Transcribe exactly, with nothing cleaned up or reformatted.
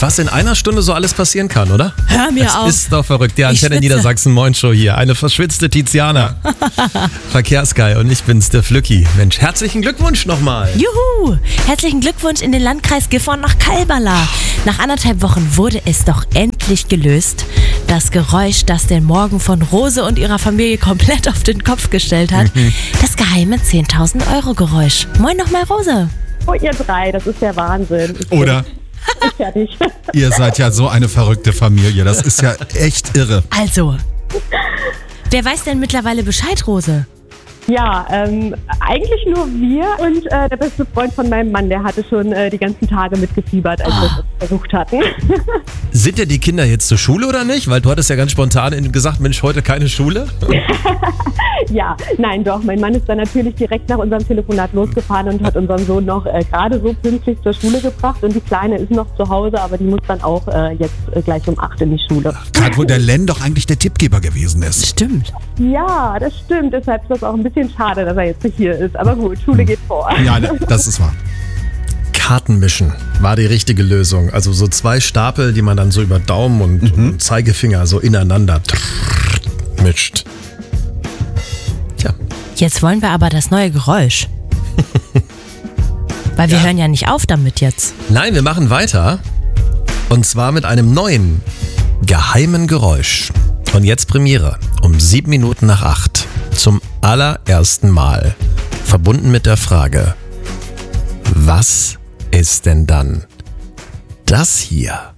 Was in einer Stunde so alles passieren kann, oder? Hör mir das auf. Das ist doch verrückt. Die Antenne schwitze. Niedersachsen Moin Show hier. Eine verschwitzte Tiziana. Verkehrsgeil und ich bin's, der Flücki. Mensch, herzlichen Glückwunsch nochmal. Juhu! Herzlichen Glückwunsch in den Landkreis Gifhorn nach Kalberla. Nach anderthalb Wochen wurde es doch endlich gelöst. Das Geräusch, das den Morgen von Rose und ihrer Familie komplett auf den Kopf gestellt hat. Mhm. Das geheime zehntausend Euro Geräusch. Moin nochmal, Rose. Oh, ihr drei, das ist der Wahnsinn. Ich Oder? bin fertig. Ihr seid ja so eine verrückte Familie. Das ist ja echt irre. Also, wer weiß denn mittlerweile Bescheid, Rose? Ja, ähm, eigentlich nur wir und äh, der beste Freund von meinem Mann, der hatte schon äh, die ganzen Tage mitgefiebert, als wir es versucht hatten. Sind ja die Kinder jetzt zur Schule oder nicht? Weil du hattest ja ganz spontan gesagt, Mensch, heute keine Schule. Ja, nein, doch. Mein Mann ist dann natürlich direkt nach unserem Telefonat losgefahren und hat unseren Sohn noch äh, gerade so pünktlich zur Schule gebracht. Und die Kleine ist noch zu Hause, aber die muss dann auch äh, jetzt äh, gleich um acht in die Schule. Gerade wo der Len doch eigentlich der Tippgeber gewesen ist. Stimmt. Ja, das stimmt. Deshalb ist das auch ein bisschen schade, dass er jetzt nicht hier ist. Aber gut, Schule geht vor. Ja, das ist wahr. Karten mischen war die richtige Lösung. Also so zwei Stapel, die man dann so über Daumen und, Mhm. und Zeigefinger so ineinander mischt. Tja, Jetzt wollen wir aber das neue Geräusch. Weil wir Ja. hören ja nicht auf damit jetzt. nein, wir machen weiter. Und zwar mit einem neuen, geheimen Geräusch. Und jetzt Premiere um sieben Minuten nach acht. Zum allerersten Mal. Verbunden mit der Frage, was ist denn dann das hier?